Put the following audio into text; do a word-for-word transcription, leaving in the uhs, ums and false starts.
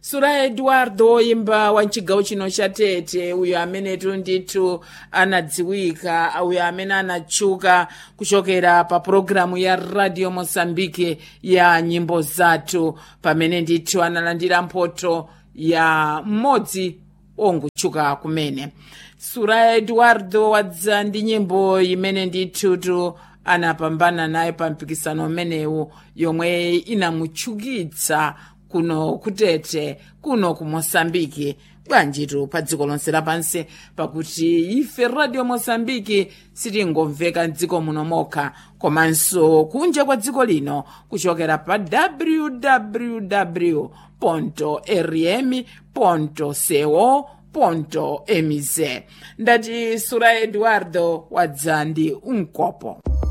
Sura Eduardo imba wa chigawo chino cha Tete, uyo amene ndithu anadziwika, uyo amene anachuka kuchokera pa programu ya Radio Mozambique ya nyimbo zathu, pamene ndithu analandira mphoto ya mmodzi onguchuka kumene. Sura Eduardo wadza ndi nyimbo imene ndithu tu anapambana naye pa mpikisano umenewu, yomwe inamutchukitsa kuno kutete, kuno ku Mozambique, bwanjitu pa dziko lonse lapansi, pakuti ife Radio Mozambique sitingomveka mdziko muno mokha, komanso kunja kwa dziko lino kuchokera pa w w w ponto r m ponto co ponto m z. Ndati Sura Eduardo wadza ndi unkopo.